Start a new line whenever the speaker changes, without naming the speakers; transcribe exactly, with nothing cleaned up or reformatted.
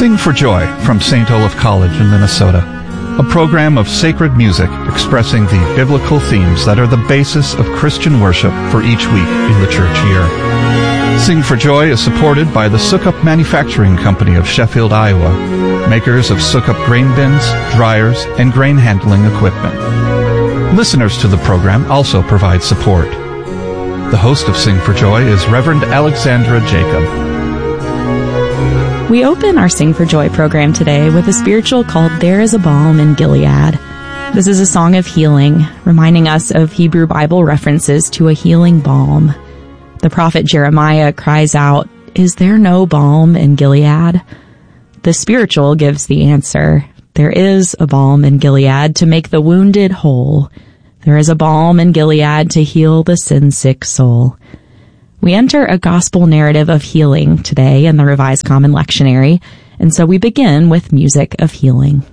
Sing for Joy from Saint Olaf College in Minnesota, a program of sacred music expressing the biblical themes that are the basis of Christian worship for each week in the church year. Sing for Joy is supported by the Sukup Manufacturing Company of Sheffield, Iowa, makers of Sukup grain bins, dryers, and grain handling equipment. Listeners to the program also provide support. The host of Sing for Joy is Reverend Alexandra Jacob.
We open our Sing for Joy program today with a spiritual called There is a Balm in Gilead. This is a song of healing, reminding us of Hebrew Bible references to a healing balm. The prophet Jeremiah cries out, "Is there no balm in Gilead?" The spiritual gives the answer. There is a balm in Gilead to make the wounded whole. There is a balm in Gilead to heal the sin-sick soul. We enter a gospel narrative of healing today in the Revised Common Lectionary, and so we begin with music of healing.